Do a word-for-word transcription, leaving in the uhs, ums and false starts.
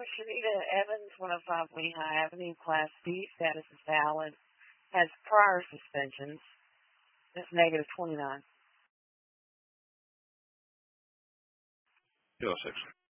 for Shanita Evans, one oh five Lehigh Avenue, Class B, status is valid. Has prior suspensions. That's negative twenty-nine. two oh six.